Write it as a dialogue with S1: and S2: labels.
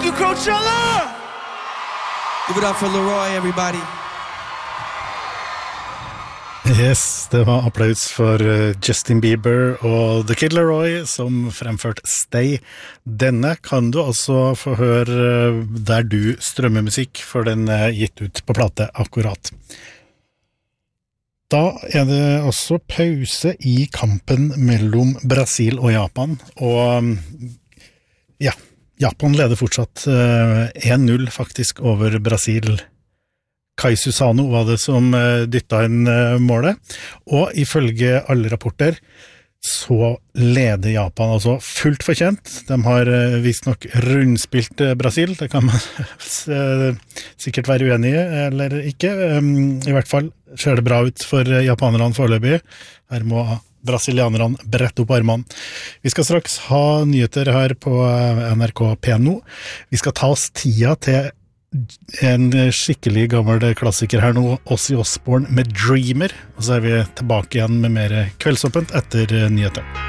S1: you, Coachella! Give it up for Leroy, everybody.
S2: Yes, det var applaus for Justin Bieber og The Kid Leroy som fremførte Stay. Denne kan du altså få høre der du strømmer musikk, for den er gitt ut på plate akkurat. Da er det også pause i kampen mellom Brasil og Japan, og ja, Japan leder fortsatt 1-0 faktisk over Brasil. Kai Susano var det som dyttet inn målet, og ifølge alle rapporter så leder Japan altså fullt fortjent. De har visst nok rundspilt Brasil, det kan man sikkert være uenige eller ikke. I hvert fall ser det bra ut for japanerne foreløpig. Her må brasilianerne brette opp armene. Vi skal straks ha nyheter her på NRK P1. Vi skal ta oss tida til en skikkelig gammel klassiker her nå, Ozzy Osbourne med Dreamer, og så er vi tilbake igjen med mer Kveldsåpent etter nyheter.